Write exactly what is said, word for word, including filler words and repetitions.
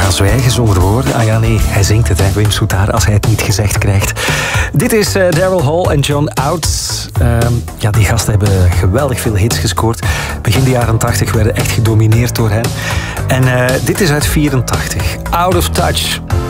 Ja, zwijgen zonder woorden. Ah ja, nee, hij zingt het, hè, Wim Soetaar, als hij het niet gezegd krijgt. Dit is uh, Daryl Hall en John Oates. Uh, ja, die gasten hebben geweldig veel hits gescoord. Begin de jaren tachtig werden echt gedomineerd door hen. En uh, dit is uit vierentachtig. Out of Touch.